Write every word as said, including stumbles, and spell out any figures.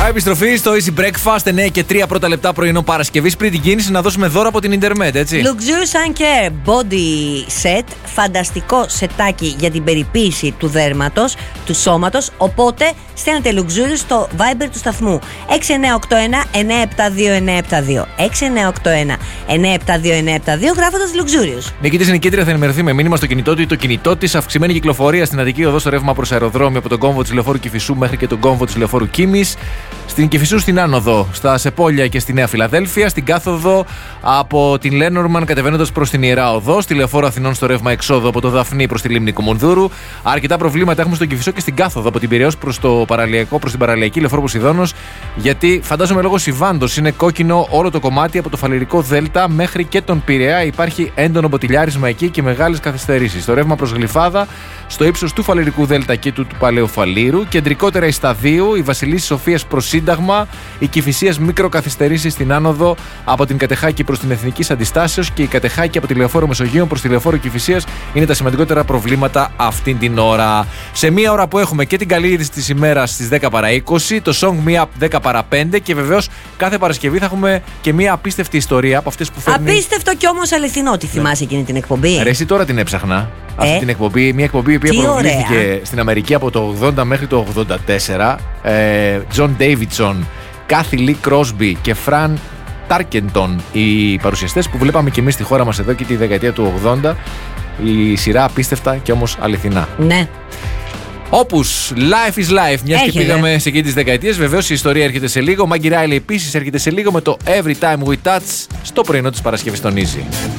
επιστροφή στο Easy Breakfast, εννιά και τρία πρώτα λεπτά πρωινό Παρασκευής. Πριν την κίνηση, να δώσουμε δώρα από την Ιντερμετ, έτσι. Luxurious Sun Care Body Set. Φανταστικό σετάκι για την περιποίηση του δέρματος, του σώματος. Οπότε στέλνετε Luxurious στο Viber του σταθμού έξι εννιά οκτώ ένα εννιά επτά δύο εννιά επτά δύο. έξι εννιά οκτώ ένα εννιά επτά δύο εννιά επτά δύο γράφοντας Luxurious. Νικήτης ή νικήτρια θα ενημερωθεί με μήνυμα στο κινητό του ή το κινητό της. Αυξημένη κυκλοφορία στην Αττική Οδό στο ρεύμα προς αεροδρόμιο από τον κόμβο της λεωφόρου Κηφισού μέχρι και τον κόμβο της λεωφόρου Κίμης. Στην Κηφισού στην άνοδο, στα Σεπόλια και στη Νέα Φιλαδέλφια. Στην κάθοδο από την Λένορμαν κατεβαίνοντας προς την Ιερά Οδό. Στη λεωφόρο Αθηνών στο ρεύμα εξόδου από το Δαφνί προς τη λίμνη Κομονδούρου. Αρκετά προβλήματα έχουμε στον Κηφισό και στην κάθοδο από την Πειραιώς προς, το παραλιακό, προς την παραλιακή λεωφόρο Ποσειδώνος. Γιατί φαντάζομαι λόγω Ιβάντος είναι κόκκινο όλο το κομμάτι από το Φαλιρικό Δέλτα μέχρι και τον Πειραιά. Υπάρχει έντονο μποτιλιάρισμα εκεί και μεγάλες καθυστερήσεις. Το ρεύμα προς Γλυφάδα, στο ύψος του Φαλιρικού Δέλτα και του, του Παλαιού Φαλήρου. Κεντρικότερα η Σταδίου, η Βασιλίσσης Σοφίας προς Σύνταγμα, η Κηφισίας μικροκαθυστερήσεις στην άνοδο από την Κατεχάκη προς την Εθνικής Αντιστάσεως και η Κατεχάκη από τη λεωφόρο Μεσογείων προς τη λεωφόρο Κηφισίας είναι τα σημαντικότερα προβλήματα αυτήν την ώρα. Σε μία ώρα που έχουμε και την καλή είδηση της ημέρας στις δέκα παρά είκοσι, το Song Me Up δέκα παρά πέντε και βεβαίως κάθε Παρασκευή θα έχουμε και μία απίστευτη ιστορία από αυτές που φέρνει. Απίστευτο και όμως αληθινό. Τι θυμάσαι εκείνη την εκπομπή? Ρε, εσύ τώρα την έψαχνα. Ε? Αυτή την εκπομπή, μια εκπομπή η οποία προβλήθηκε στην Αμερική από το ογδόντα μέχρι το ογδόντα τέσσερα. Ε, John Davidson, Kathy Lee Crosby και Fran Tarkenton, οι παρουσιαστές που βλέπαμε και εμείς στη χώρα μας εδώ και τη δεκαετία του ογδόντα. Η σειρά απίστευτα και όμως αληθινά. Ναι. Όπως Life is Life, μιας και Έχετε. πήγαμε σε εκείνη τις δεκαετίες, βεβαίως η ιστορία έρχεται σε λίγο. Maggie Riley επίσης έρχεται σε λίγο με το Every Time We Touch στο πρωινό της Παρασκευής στον Easy.